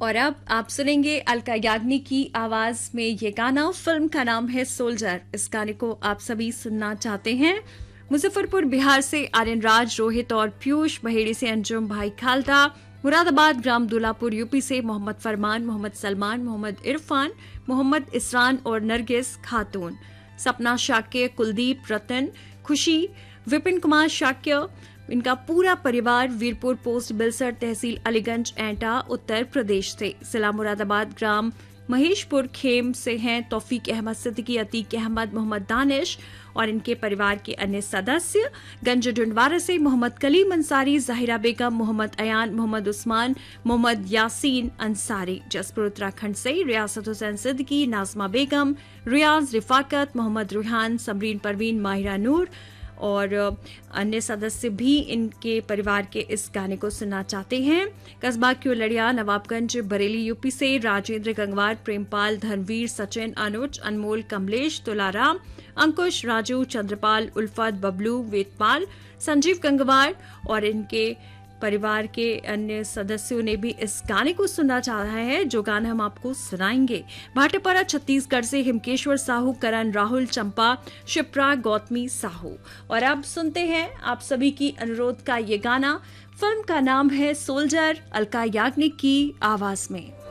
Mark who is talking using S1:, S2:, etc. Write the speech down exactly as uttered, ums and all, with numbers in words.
S1: और अब आप सुनेंगे अलका याग्निक की आवाज में ये गाना। फिल्म का नाम है सोल्जर। इस गाने को आप सभी सुनना चाहते हैं। मुजफ्फरपुर बिहार से आर्यन राज, रोहित और पीयूष, बहेड़ी से अंजुम भाई खालदा, मुरादाबाद ग्राम दुलापुर यूपी से मोहम्मद फरमान, मोहम्मद सलमान, मोहम्मद इरफान, मोहम्मद इसरान और नरगिस खातून, सपना शाक्य, कुलदीप, रतन, खुशी, विपिन कुमार शाक्य, इनका पूरा परिवार वीरपुर पोस्ट बिलसर, तहसील अलीगंज, एंटा, उत्तर प्रदेश से। जिला मुरादाबाद ग्राम महेशपुर खेम से हैं तौफीक अहमद सिद्दीकी, अतीक अहमद, मोहम्मद दानिश और इनके परिवार के अन्य सदस्य। गंज डुंडवारा से मोहम्मद कलीम अंसारी, जाहिरा बेगम, मोहम्मद अयान, मोहम्मद उस्मान, मोहम्मद यासीन अंसारी। जसपुर उत्तराखंड से रियासत हुसैन सिद्दीकी, नाजमा बेगम, रियाज, रिफाकत, मोहम्मद रुहान, समरीन परवीन, माहिरा नूर और अन्य सदस्य भी इनके परिवार के इस गाने को सुनना चाहते हैं। कस्बा क्योलड़िया, नवाबगंज, बरेली यूपी से राजेंद्र गंगवार, प्रेमपाल, धर्मवीर, सचिन, अनुज, अनमोल, कमलेश, तुलाराम, अंकुश, राजू, चंद्रपाल, उल्फत, बबलू, वेदपाल, संजीव गंगवार और इनके परिवार के अन्य सदस्यों ने भी इस गाने को सुनना चाहा है, जो गाना हम आपको सुनाएंगे। भाटेपारा छत्तीसगढ़ से हिमकेश्वर साहू, करण, राहुल, चंपा, शिप्रा, गौतमी साहू। और अब सुनते हैं आप सभी की अनुरोध का ये गाना। फिल्म का नाम है सोल्जर, अलका याग्निक की आवाज में।